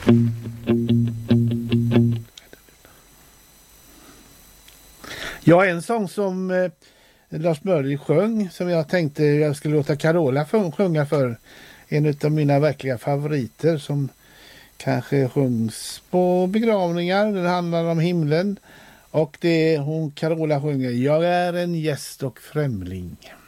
Ja, en sång som Lars Mörly sjöng som jag tänkte jag skulle låta Carola sjunga för. En av mina verkliga favoriter som kanske sjungs på begravningar. Den handlar om himlen. Och det hon Carola sjunger: Jag är en gäst och främling.